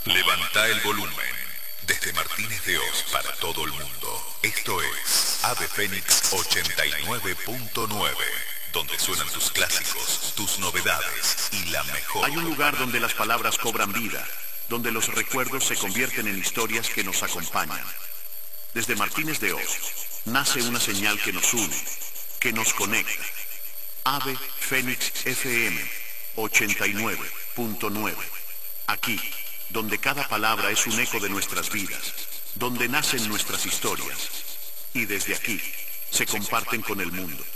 Levanta el volumen. Desde Martínez de Oz para todo el mundo. Esto es Ave Fénix 89.9, donde suenan tus clásicos, tus novedades y la mejor. Hay un lugar donde las palabras cobran vida, donde los recuerdos se convierten en historias que nos acompañan. Desde Martínez de Oz nace una señal que nos une, que nos conecta. Ave Fénix FM 89.9. Aquí, donde cada palabra es un eco de nuestras vidas, donde nacen nuestras historias, y desde aquí se comparten con el mundo.